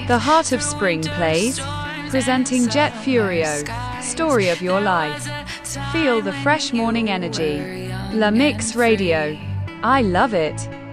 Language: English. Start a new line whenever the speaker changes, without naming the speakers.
The Heart of Spring plays, presenting Jet Furio, story of your life. Feel the fresh morning energy. La Mix Radio. I love it.